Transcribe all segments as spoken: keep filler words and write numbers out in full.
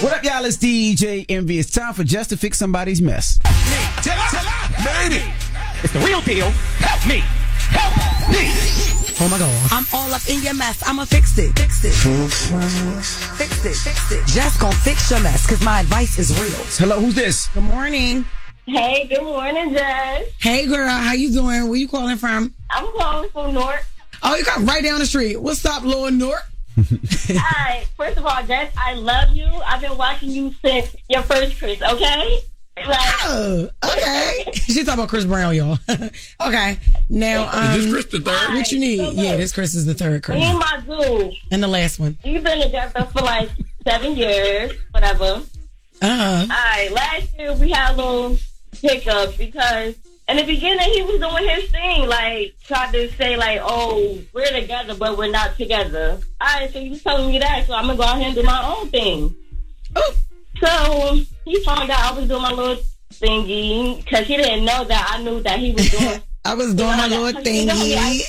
What up, y'all? It's D J Envy. It's time for Just to Fix Somebody's Mess. Tell her, lady. It's the real deal. Help me. Help me. Oh my God. I'm all up in your mess. I'ma fix it. Fix it. Fix it. Fix it. Just gonna fix your mess, cause my advice is real. Hello, who's this? Good morning. Hey, good morning, Jess. Hey girl, how you doing? Where you calling from? I'm calling from North. Oh, you got right down the street. What's up, Lord North? Alright, first of all, Jess, I love you. I've been watching you since your first Chris, okay? Like, oh, okay. She talking about Chris Brown, y'all. Okay. Now, um, is this Chris the third? What you need? So yeah, this Chris is the third Chris. Me and my dude. And the last one. You've been together for like seven years, whatever. Uh-huh. Alright, last year we had a little hiccup because in the beginning he was doing his thing, like tried to say like, oh, we're together but we're not together. Alright, so he was telling me that, so I'm gonna go out here and do my own thing. Oh. So he found out I was doing my little thingy because he didn't know that I knew that he was doing. I was doing my little thingy.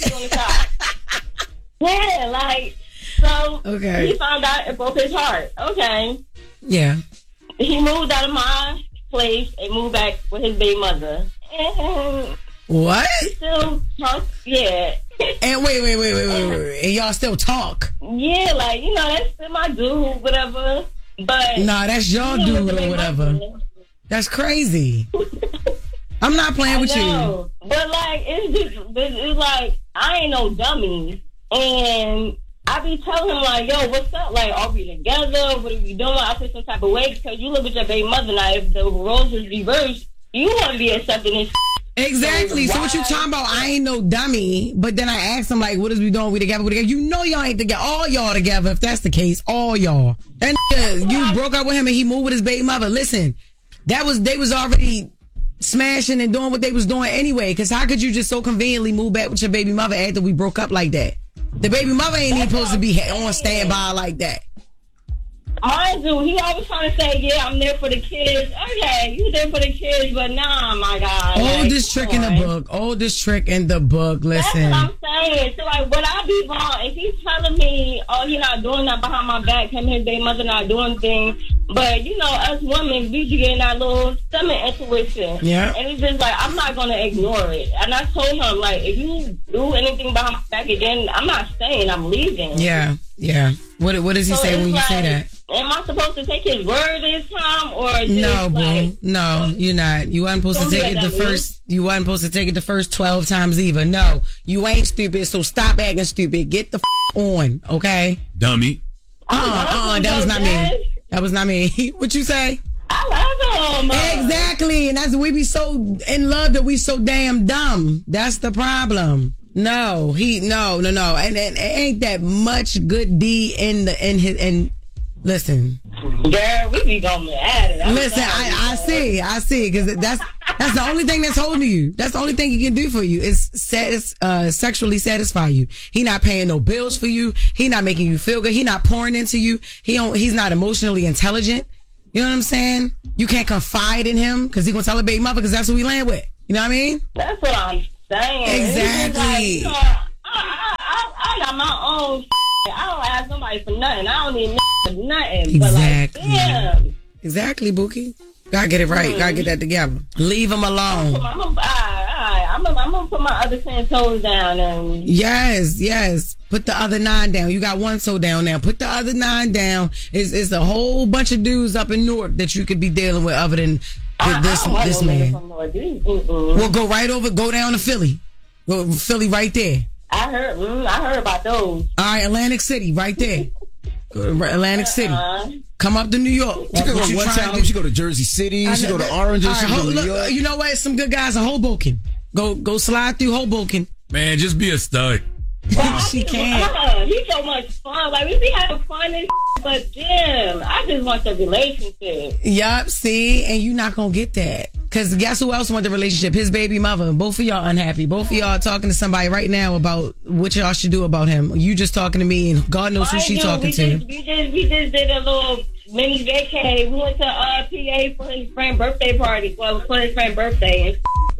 Yeah, like, so okay. He found out it broke his heart. Okay. Yeah. He moved out of my place and moved back with his baby mother. And what? Still talk, yeah. And wait, wait, wait, wait, wait, wait. And y'all still talk? Yeah, like, you know, that's still my dude, whatever. But nah, that's your you know, dude or whatever. Mother. That's crazy. I'm not playing with you. But like, it's just, it's like, I ain't no dummy. And I be telling him like, yo, what's up? Like, are we together? What are we doing? I feel some type of way because you live with your baby mother now. If the roles is reversed, you want to be accepting this. Exactly. So, so what you talking about? I ain't no dummy. But then I asked him like, what is we doing? We together? We together? You know y'all ain't together. All y'all together. If that's the case, all y'all. And uh, you broke up with him and he moved with his baby mother. Listen, that was they was already smashing and doing what they was doing anyway. Because how could you just so conveniently move back with your baby mother after we broke up like that? The baby mother ain't even supposed to be on standby like that. Mind you, he always trying to say, yeah, I'm there for the kids. Okay, you there for the kids, but nah, my God. Oldest like, trick in the book. Oldest trick in the book. Listen. That's what I'm saying. So, like, would I be wrong if he's telling me, oh, he not doing that behind my back, him and his baby mother not doing things, but, you know, us women, we be getting that little stomach intuition. Yeah. And it's just like, I'm not going to ignore it. And I told him, like, if you do anything behind my back again, I'm not staying, I'm leaving. Yeah, yeah. What, what does he so say when you like, say that? Am I supposed to take his word this time, or just no, boo? Like, no, you're not. You wasn't supposed to take it the first. You wasn't supposed to take it the first twelve times either. No, you ain't stupid. So stop acting stupid. Get the f- on, okay? Dummy. Uh, uh, that was not me. That was not me. What you say? I love him. Exactly, and that's we be so in love that we so damn dumb. That's the problem. No, he no no no, and, and ain't that much good D in the in his and. Listen, girl, we be going at it. I'm listen, I, I see, I see, because that's that's the only thing that's holding you. That's the only thing he can do for you is satis, uh, sexually satisfy you. He not paying no bills for you. He not making you feel good. He not pouring into you. He don't. He's not emotionally intelligent. You know what I'm saying? You can't confide in him because he gonna tell a baby mother because that's who we land with. You know what I mean? That's what I'm saying. Exactly. Like, you know, I, I, I, I got my own. I don't ask somebody for nothing. I don't need nothing. Exactly. But like, damn. Exactly, Bookie. Gotta get it right. Mm-hmm. Gotta get that together. Leave him alone. I'm gonna, I'm gonna, I'm gonna put my other ten toes down and. Yes, yes. Put the other nine down. You got one toe down now. Put the other nine down. It's, it's a whole bunch of dudes up in Newark that you could be dealing with other than I, this I this man. Well, go right over. Go down to Philly. Go Philly right there. I heard. Mm, I heard about those. All right, Atlantic City, right there. Atlantic City. Uh-huh. Come up to New York. She go one time. She go to Jersey City. She go to Orange. Right, she go to New York. You know what? Some good guys in Hoboken. Go, go slide through Hoboken. Man, just be a stud. Well, she can't. Uh, he's so much fun. Like, we be having fun and but damn, I just want the relationship. Yup, see? And you not gonna get that. Because guess who else want the relationship? His baby mother. Both of y'all unhappy. Both of y'all talking to somebody right now about what y'all should do about him. You just talking to me, and God knows who she do. talking we to. Just, we, just, we just did a little mini vacay. We went to uh, P A for his friend's birthday party. Well, for his friend's birthday.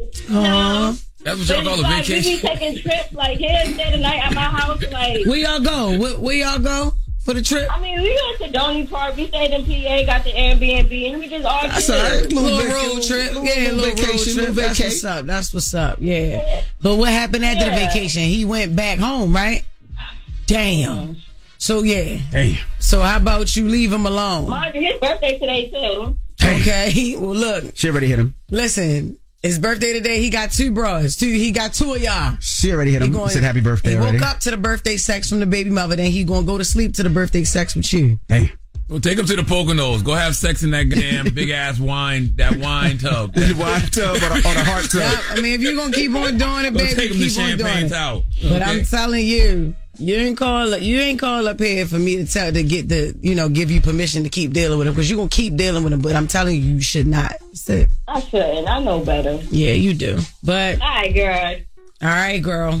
Aww. That's what y'all call a like, vacation? We be taking trips, like, here, stay the night at my house. Like, where y'all go? Where, where y'all go? for the trip? I mean, we went to Donny Park. We stayed in P A, got the Airbnb, and we just all That's chilled. all right. Little, Little road vac- trip. little- yeah, little little vacation, road trip. little That's vacay. what's up. That's what's up. Yeah. But what happened after Yeah. the vacation? He went back home, right? Damn. So, yeah. Damn. So, how about you leave him alone? Mind you, his birthday today, too. Okay. Well, look. She already hit him. Listen. His birthday today. He got two bros. Two. He got two of y'all. She already hit He him. going- Said happy birthday He already. woke up to the birthday sex from the baby mother. Then he gonna go to sleep to the birthday sex with you. Damn. Well, take him to the Poconos. Go have sex in that damn big ass wine, that wine tub. The wine tub or the, or the heart tub. Yeah, I mean, if you're gonna keep on doing it, Go baby, take him to keep on doing Champagne's it. out. But Okay? I'm telling you, you ain't call you ain't call up here for me to tell to get the you know give you permission to keep dealing with him because you're gonna keep dealing with him. But I'm telling you, you should not. That's it. I shouldn't. I know better. Yeah, you do. But All right, girl. all right, girl.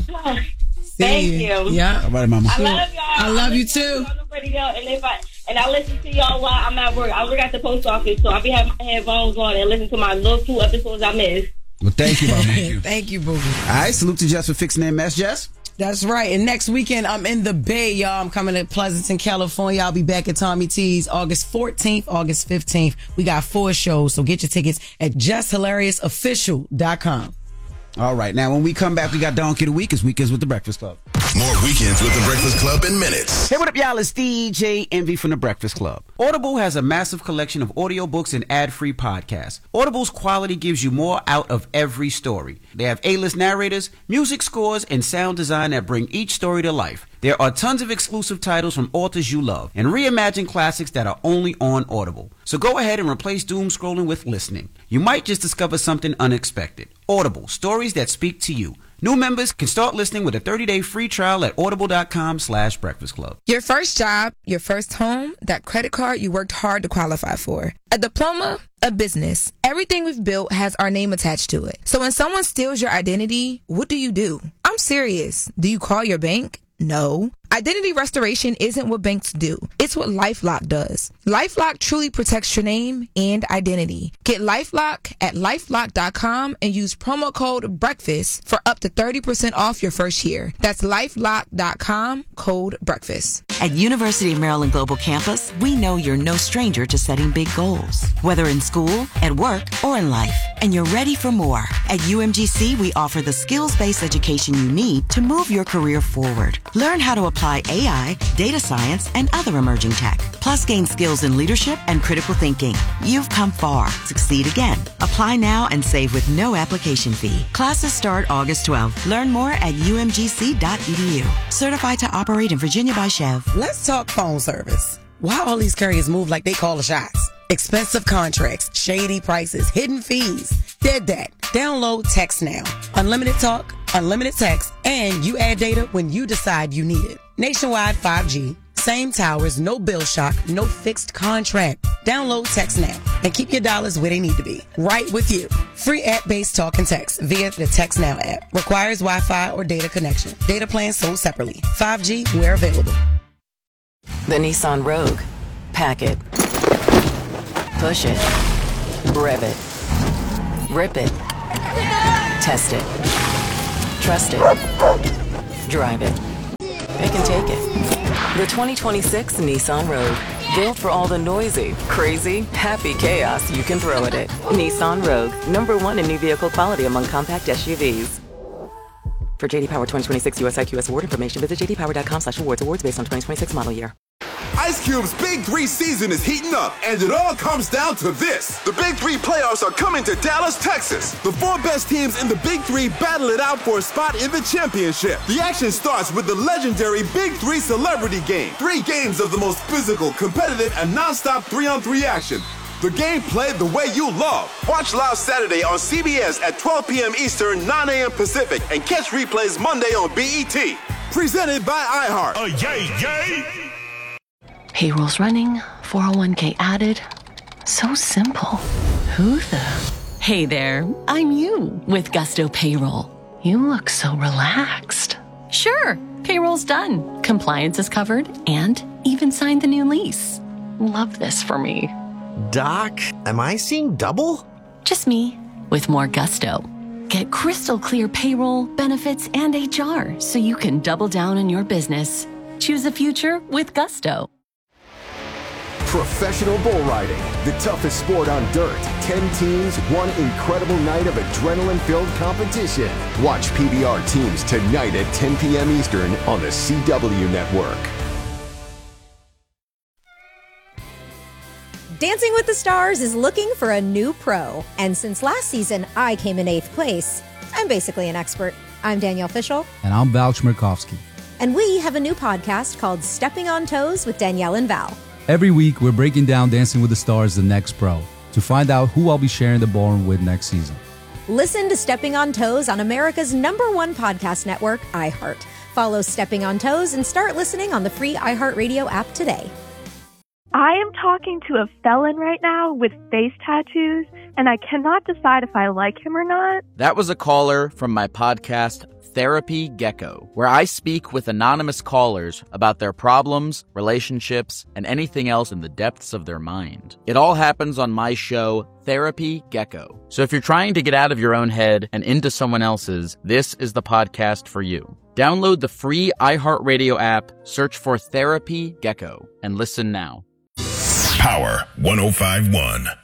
See Thank you. Yeah. All right, mama. I love y'all. I love you listen to too. y'all on the radio, and if I and I listen to y'all while I'm at work. I work at the post office, so I be having my headphones on and listen to my little two episodes I missed. Well, thank you, mama. Thank you, Thank you, boo. All right, salute to Jess for fixing that mess, Jess. That's right. And next weekend, I'm in the Bay, y'all. I'm coming to Pleasanton, California. I'll be back at Tommy T's August fourteenth, August fifteenth. We got four shows, so get your tickets at just hilarious official dot com. All right, now when we come back, we got Donkey of the Week. It's Weekends with the Breakfast Club. More Weekends with the Breakfast Club in minutes. Hey, what up, y'all? It's D J Envy from the Breakfast Club. Audible has a massive collection of audiobooks and ad-free podcasts. Audible's quality gives you more out of every story. They have A-list narrators, music scores, and sound design that bring each story to life. There are tons of exclusive titles from authors you love and reimagine classics that are only on Audible. So go ahead and replace doom scrolling with listening. You might just discover something unexpected. Audible, stories that speak to you. New members can start listening with a thirty-day free trial at audible.com slash breakfast club. Your first job, your first home, that credit card you worked hard to qualify for. A diploma, a business. Everything we've built has our name attached to it. So when someone steals your identity, what do you do? I'm serious. Do you call your bank? No. Identity restoration isn't what banks do. It's what LifeLock does. LifeLock truly protects your name and identity. Get LifeLock at lifelock dot com and use promo code BREAKFAST for up to thirty percent off your first year. That's lifelock dot com, code BREAKFAST. At University of Maryland Global Campus, we know you're no stranger to setting big goals, whether in school, at work, or in life. And you're ready for more. At U M G C, we offer the skills-based education you need to move your career forward. Learn how to apply A I, data science, and other emerging tech. Plus, gain skills in leadership and critical thinking. You've come far. Succeed again. Apply now and save with no application fee. Classes start August twelfth. Learn more at u m g c dot e d u. Certified to operate in Virginia by Chev. Let's talk phone service. Why all these carriers move like they call the shots? Expensive contracts, shady prices, hidden fees. Dead that. Download Text Now. Unlimited talk, unlimited text, and you add data when you decide you need it. Nationwide five G. Same towers, no bill shock, no fixed contract. Download Text Now and keep your dollars where they need to be. Right with you. Free app-based talk and text via the Text Now app. Requires Wi-Fi or data connection. Data plans sold separately. five G where available. The Nissan Rogue. Pack it. Push it. Rev it. Rip it. Test it. Trust it. Drive it. It can take it. The twenty twenty-six Nissan Rogue. Built for all the noisy, crazy, happy chaos you can throw at it. Nissan Rogue. Number one in new vehicle quality among compact S U Vs. For J D Power twenty twenty-six U S I Q S award information, visit j d power dot com slash awards. Awards based on twenty twenty-six model year. Ice Cube's Big Three season is heating up, and it all comes down to this. The Big Three playoffs are coming to Dallas, Texas. The four best teams in the Big Three battle it out for a spot in the championship. The action starts with the legendary Big Three Celebrity Game. Three games of the most physical, competitive, and non-stop three-on-three action. The game played the way you love. Watch live Saturday on C B S at twelve p.m. Eastern, nine a.m. Pacific, and catch replays Monday on B E T. Presented by iHeart. Oh, yay, yay! Payroll's running, four oh one k added. So simple. Who the? Hey there, I'm you with Gusto Payroll. You look so relaxed. Sure, payroll's done. Compliance is covered and even signed the new lease. Love this for me. Doc, am I seeing double? Just me with more gusto. Get crystal clear payroll, benefits, and H R so you can double down on your business. Choose a future with Gusto. Professional bull riding, the toughest sport on dirt. Ten teams, one incredible night of adrenaline-filled competition. Watch P B R Teams tonight at ten p.m. Eastern on the C W Network. Dancing with the Stars is looking for a new pro. And since last season, I came in eighth place. I'm basically an expert. I'm Danielle Fishel. And I'm Val Chmerkovskiy. And we have a new podcast called Stepping on Toes with Danielle and Val. Every week, we're breaking down Dancing with the Stars, the next pro, to find out who I'll be sharing the ballroom with next season. Listen to Stepping on Toes on America's number one podcast network, iHeart. Follow Stepping on Toes and start listening on the free iHeartRadio app today. I am talking to a felon right now with face tattoos, and I cannot decide if I like him or not. That was a caller from my podcast, Therapy Gecko, where I speak with anonymous callers about their problems, relationships, and anything else in the depths of their mind. It all happens on my show, Therapy Gecko. So if you're trying to get out of your own head and into someone else's, this is the podcast for you. Download the free iHeartRadio app, search for Therapy Gecko, and listen now. Power one oh five point one.